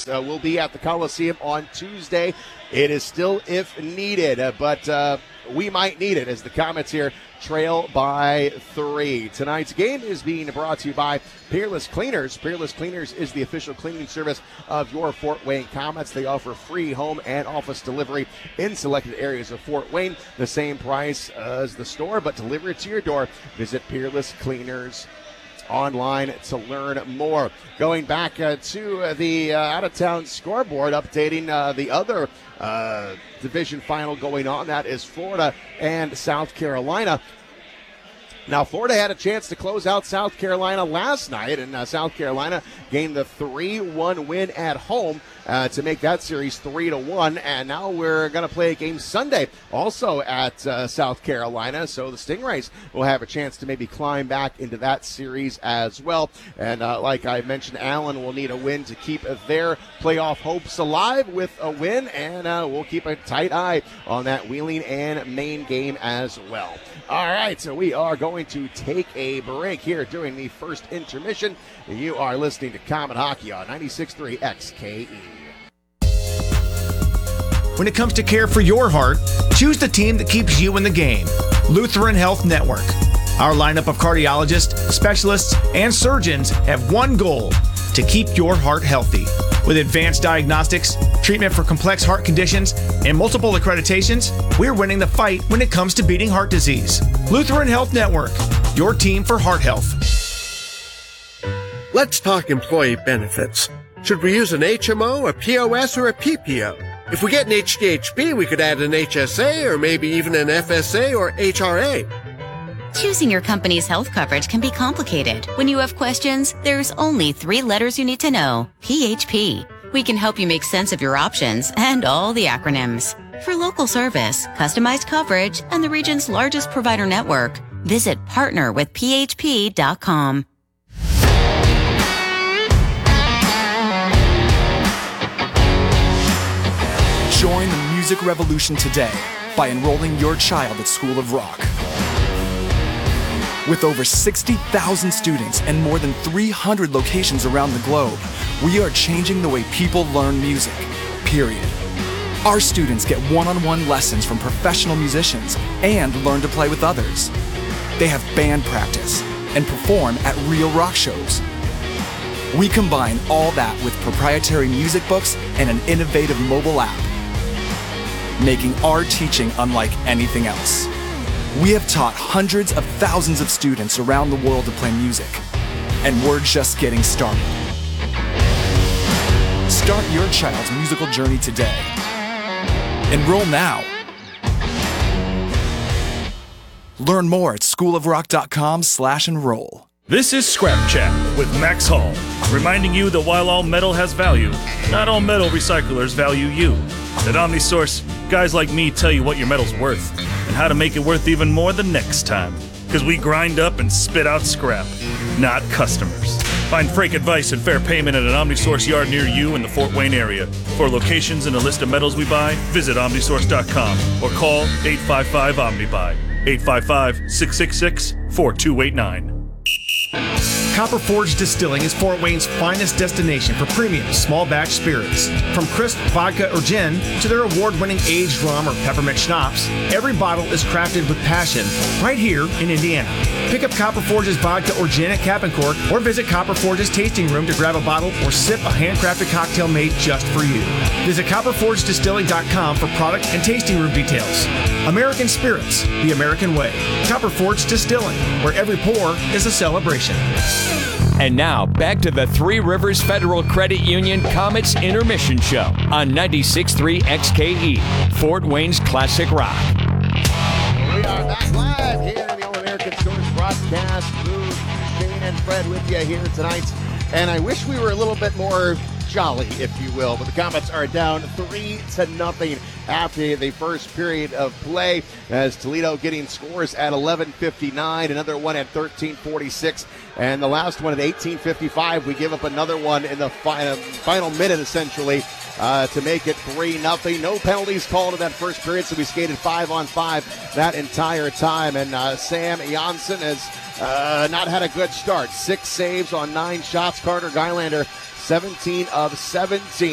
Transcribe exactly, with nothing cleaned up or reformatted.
Comets uh, will be at the Coliseum on Tuesday. It is still if needed, uh, but uh, we might need it as the Comets here trail by three. Tonight's game is being brought to you by Peerless Cleaners. Peerless Cleaners is the official cleaning service of your Fort Wayne Comets. They offer free home and office delivery in selected areas of Fort Wayne. The same price as the store, but delivered to your door. Visit Peerless Cleaners online to learn more. Going back uh, to uh, the uh, out-of-town scoreboard, updating uh, the other uh, division final going on. That is Florida and South Carolina. Now, Florida had a chance to close out South Carolina last night, and uh, South Carolina gained the three one win at home uh, to make that series three to one. And now we're going to play a game Sunday also at uh, South Carolina, so the Stingrays will have a chance to maybe climb back into that series as well. And uh, like I mentioned, Allen will need a win to keep their playoff hopes alive with a win, and uh, we'll keep a tight eye on that Wheeling and Maine game as well. All right, so we are going to take a break here during the first intermission. You are listening to Comet Hockey on ninety-six point three X K E. When it comes to care for your heart, choose the team that keeps you in the game. Lutheran Health Network. Our lineup of cardiologists, specialists, and surgeons have one goal: to keep your heart healthy. With advanced diagnostics, treatment for complex heart conditions, and multiple accreditations, we're winning the fight when it comes to beating heart disease. Lutheran Health Network, your team for heart health. Let's talk employee benefits. Should we use an H M O, a P O S, or a P P O? If we get an H D H B, we could add an H S A or maybe even an F S A or H R A. Choosing your company's health coverage can be complicated. When you have questions, there's only three letters you need to know: P H P. We can help you make sense of your options and all the acronyms. For local service, customized coverage, and the region's largest provider network, visit partner with P H P dot com. Join the music revolution today by enrolling your child at School of Rock. With over sixty thousand students and more than three hundred locations around the globe, we are changing the way people learn music, period. Our students get one-on-one lessons from professional musicians and learn to play with others. They have band practice and perform at real rock shows. We combine all that with proprietary music books and an innovative mobile app, making our teaching unlike anything else. We have taught hundreds of thousands of students around the world to play music, and we're just getting started. Start your child's musical journey today. Enroll now. Learn more at schoolofrock.com slash enroll. This is Scrap Chat with Max Hall, reminding you that while all metal has value, not all metal recyclers value you. At OmniSource, guys like me tell you what your metal's worth and how to make it worth even more the next time. Because we grind up and spit out scrap, not customers. Find frank advice and fair payment at an OmniSource yard near you in the Fort Wayne area. For locations and a list of metals we buy, visit omnisource dot com or call eight five five OmniBuy, eight five five, six six six, four two eight nine. Copper Forge Distilling is Fort Wayne's finest destination for premium small batch spirits. From crisp vodka or gin to their award-winning aged rum or peppermint schnapps, every bottle is crafted with passion right here in Indiana. Pick up Copper Forge's vodka or gin at Cap and Cork, or visit Copper Forge's tasting room to grab a bottle or sip a handcrafted cocktail made just for you. Visit copper forge distilling dot com for product and tasting room details. American spirits, the American way. Copper Forge Distilling, where every pour is a celebration. And now, back to the Three Rivers Federal Credit Union Comets Intermission Show on ninety-six point three X K E, Fort Wayne's Classic Rock. We are back live here in the All-American Stores broadcast booth. Shane and Fred with you here tonight. And I wish we were a little bit more jolly, if you will, but the Comets are down three to nothing after the first period of play, as Toledo getting scores at eleven fifty-nine, another one at thirteen forty-six, and the last one at eighteen fifty-five. We give up another one in the final, final minute, essentially, uh, to make it three nothing. No penalties called in that first period, so we skated five on five that entire time, and uh, Sam Janssen has uh, not had a good start. Six saves on nine shots. Carter Geilander, seventeen of seventeen.